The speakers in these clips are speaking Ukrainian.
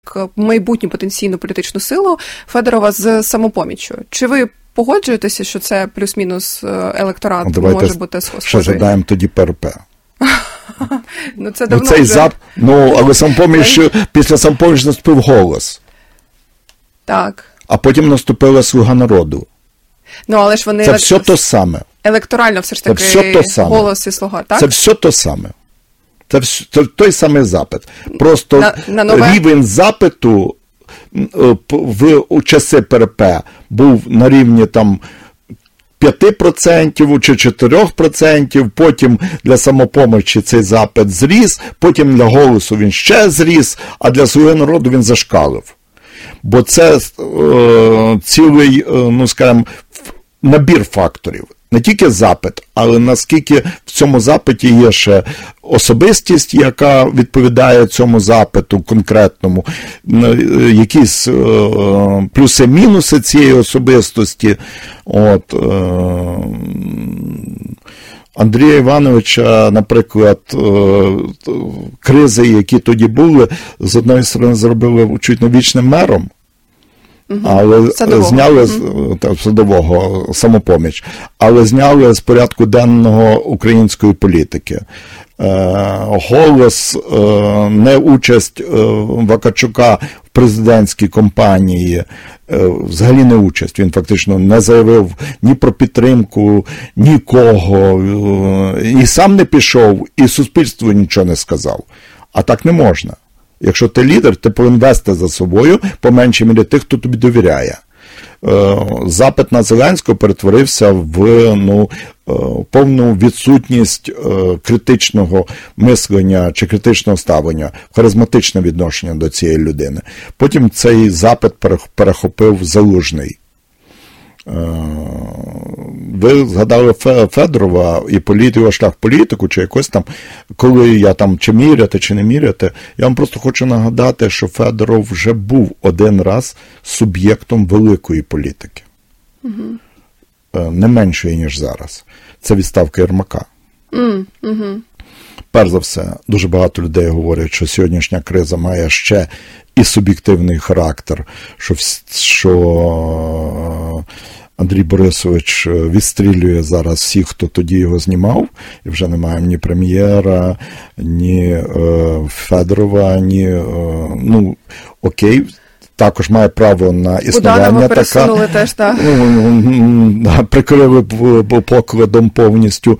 майбутню потенційну політичну силу Федорова з «Самопоміччю». Чи ви погоджуєтеся, що це плюс-мінус електорат може бути схожий? Ще задаємо тоді ПРП. Це давно цей вже... але «Самопоміч», після «Самопоміч» наступив «Голос». Так. А потім наступила «Слуга народу». Але ж вони... Це все то саме. Електорально все ж таки «Голос» і «Слуга», так? Це все то саме. Це той самий запит. Просто рівень запиту у часи ПРП був на рівні там 5% чи 4%, потім для «Самопомочі» цей запит зріс, потім для «Голосу» він ще зріс, а для «Слуги народу» він зашкалив. Бо це цілий, скажімо, набір факторів. Не тільки запит, але наскільки в цьому запиті є ще особистість, яка відповідає цьому запиту конкретному, якісь плюси-мінуси цієї особистості. Андрія Івановича, наприклад, кризи, які тоді були, з одної сторони зробили чуть не вічним мером, але зняли Садового, «Самопоміч», але зняли з порядку денного української політики. «Голос», не участь Вакарчука в президентській кампанії, взагалі не участь. Він фактично не заявив ні про підтримку нікого, і сам не пішов, і суспільству нічого не сказав. А так не можна. Якщо ти лідер, ти повинен вести за собою, по меншій мірі, тих, хто тобі довіряє. Запит на Зеленського перетворився в повну відсутність критичного мислення чи критичного ставлення, харизматичне відношення до цієї людини. Потім цей запит перехопив Залужний. Ви згадали Федорова і його шлях в політику, чи якось там, коли я там чи міряти, чи не міряти, я вам просто хочу нагадати, що Федоров вже був один раз суб'єктом великої політики. Не меншої, ніж зараз. Це відставка Єрмака. Перш за все, дуже багато людей говорять, що сьогоднішня криза має ще і суб'єктивний характер, що Андрій Борисович відстрілює зараз всіх, хто тоді його знімав, і вже немає ні прем'єра, ні Федорова, ні... окей, також має право на існування. Буданова пересунули теж, так. Прикрили покладом повністю.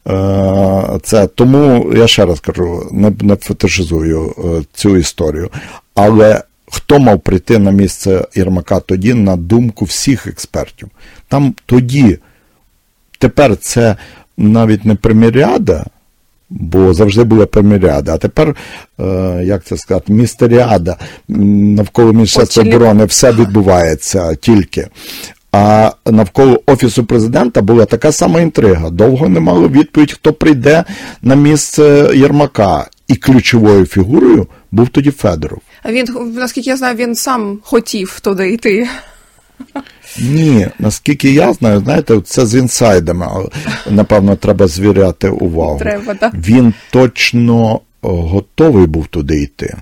Тому, я ще раз кажу, не фетишизую цю історію. Але хто мав прийти на місце Єрмака тоді, на думку всіх експертів? Там тоді, тепер це навіть не прем'єріада, бо завжди була прем'єріада, а тепер, як це сказати, містеріада, навколо Міністерства оборони все відбувається тільки. А навколо Офісу Президента була така сама інтрига. Довго не мали відповідь, хто прийде на місце Єрмака. І ключовою фігурою був тоді Федоров. А він, наскільки я знаю, він сам хотів туди йти. Ні, наскільки я знаю, знаєте, це з інсайдами, напевно, треба звіряти увагу. Треба, так. Він точно готовий був туди йти.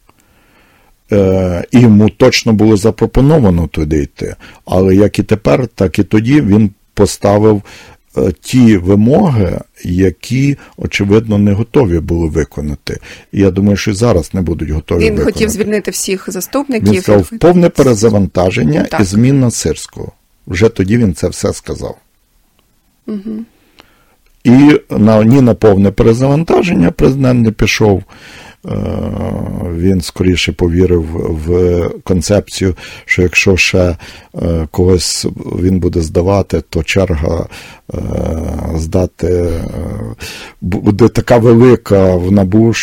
І йому точно було запропоновано туди йти. Але як і тепер, так і тоді він поставив ті вимоги, які, очевидно, не готові були виконати. І я думаю, що і зараз не будуть готові виконати. Він хотів звільнити всіх заступників. Він сказав, повне перезавантаження і зміна Сирського. Вже тоді він це все сказав. І ні на повне перезавантаження президент не пішов. Він скоріше повірив в концепцію, що якщо ще когось він буде здавати, то черга здати буде така велика в НАБУ,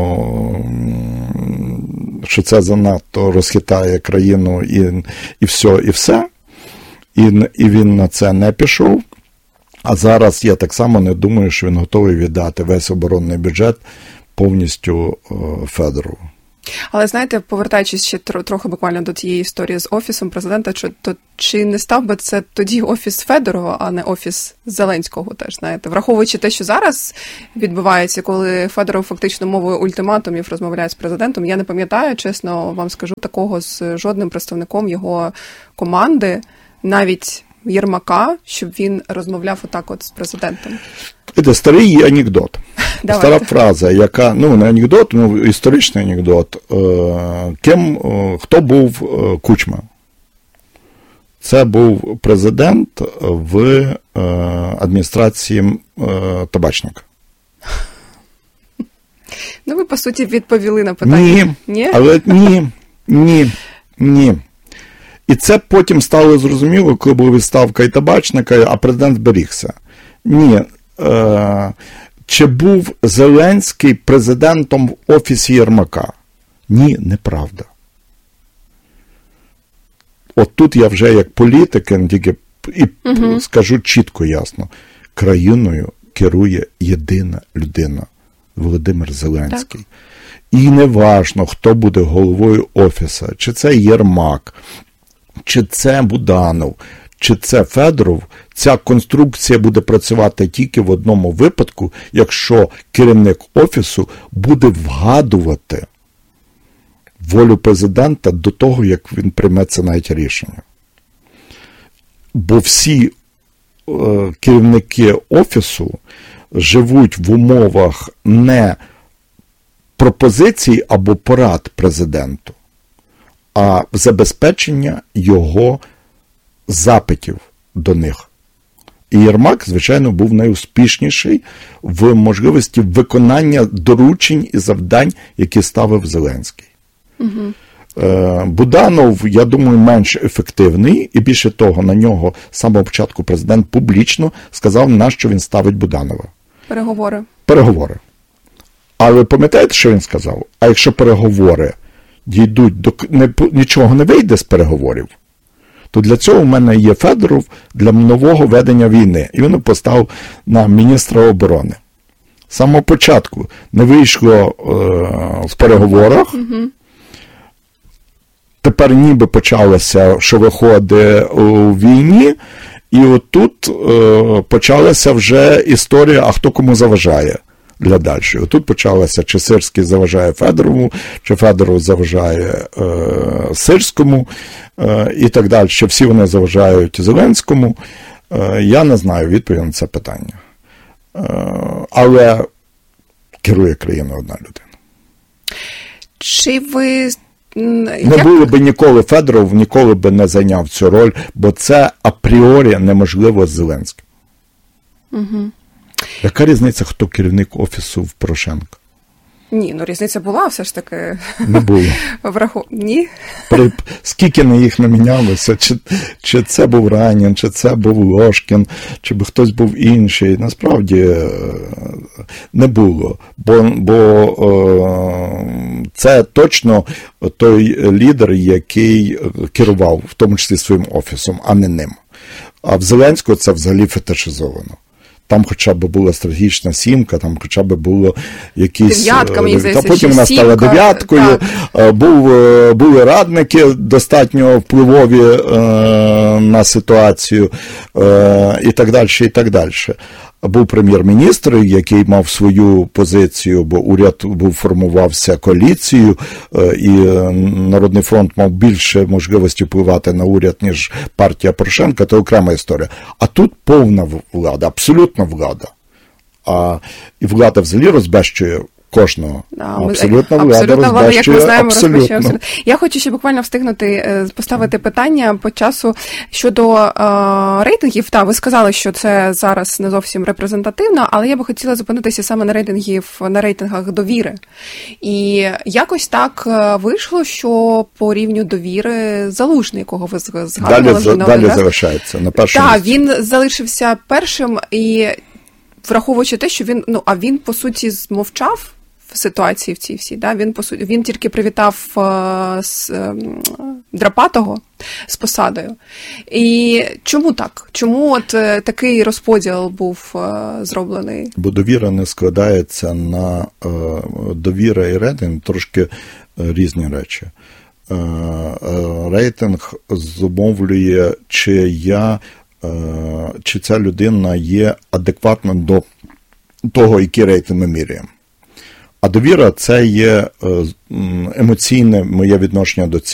що це занадто розхитає країну і все. І він на це не пішов. А зараз я так само не думаю, що він готовий віддати весь оборонний бюджет повністю Федорову. Але, знаєте, повертаючись ще трохи буквально до тієї історії з Офісом президента, чи не став би це тоді Офіс Федорова, а не Офіс Зеленського теж, знаєте? Враховуючи те, що зараз відбувається, коли Федоров фактично мовою ультиматумів розмовляє з президентом, я не пам'ятаю, чесно вам скажу, такого з жодним представником його команди, навіть Єрмака, щоб він розмовляв отак от з президентом. Це старий анекдот. Стара фраза, яка, не анекдот, історичний анекдот. Хто був Кучма? Це був президент в адміністрації Табачника. Ви, по суті, відповіли на питання. Ні? Але ні. І це потім стало зрозуміло, коли була відставка і Табачника, а президент зберігся. Ні. Чи був Зеленський президентом в Офісі Єрмака? Ні, неправда. От тут я вже як політик, скажу чітко, ясно. Країною керує єдина людина – Володимир Зеленський. Так. І не важно, хто буде головою Офісу, чи це Єрмак, чи це Буданов, чи це Федоров, ця конструкція буде працювати тільки в одному випадку, якщо керівник Офісу буде вгадувати волю президента до того, як він прийме це навіть рішення. Бо всі керівники Офісу живуть в умовах не пропозицій або порад президенту, а забезпечення його запитів до них. І Єрмак, звичайно, був найуспішніший в можливості виконання доручень і завдань, які ставив Зеленський. Угу. Буданов, я думаю, менш ефективний, і більше того, на нього з самого початку президент публічно сказав, на що він ставить Буданова. Переговори. Але пам'ятаєте, що він сказав? А якщо переговори дійдуть до... нічого не вийде з переговорів, то для цього в мене є Федоров для нового ведення війни. І він поставив на міністра оборони. З самого початку не вийшло в переговорах. Угу. Тепер ніби почалося, що виходить у війні, і отут почалася вже історія, а хто кому заважає для дальшого. Тут почалося, чи Сирський заважає Федорову, чи Федоров заважає Сирському, і так далі. Чи всі вони заважають Зеленському. Я не знаю відповіді на це питання. Але керує країною одна людина. Чи ви... Не було б ніколи Федоров, ніколи б не зайняв цю роль, бо це апріорі неможливо з Зеленським. Угу. Яка різниця, хто керівник Офісу в Порошенка? Ні, різниця була все ж таки. Не було. Ні? Скільки на їх не мінялося, чи це був Ранін, чи це був Ложкін, чи би хтось був інший. Насправді не було. Бо це точно той лідер, який керував, в тому числі своїм Офісом, а не ним. А в Зеленського це взагалі фетишизовано. Там хоча б була стратегічна сімка, там хоча б було якісь... Дев'ятка, мені здається, та потім вона стала дев'яткою, були радники достатньо впливові на ситуацію і так далі, і так далі. Був прем'єр-міністр, який мав свою позицію, бо уряд формувався коаліцією, і Народний фронт мав більше можливості впливати на уряд, ніж партія Порошенка, це окрема історія. А тут повна влада, абсолютна влада. І влада взагалі розбещує кожного. Абсолютно влада, як ми знаємо, розпочався. Я хочу ще буквально встигнути поставити питання по часу щодо рейтингів. Ви сказали, що це зараз не зовсім репрезентативно, але я би хотіла зупинитися саме на рейтингах довіри. І якось так вийшло, що по рівню довіри Залужний, якого ви згадували. Далі залишається на першому місці. Так, він залишився першим, і враховуючи те, що він, по суті, змовчав в ситуації в цій всій, він тільки привітав драпатого з посадою. І чому так? Чому от такий розподіл був зроблений? Бо довіра не складається на довіра і рейтинг, трошки різні речі. Рейтинг зумовлює, чи ця людина є адекватна до того, який рейтинг ми міряємо. А довіра – це є емоційне моє відношення до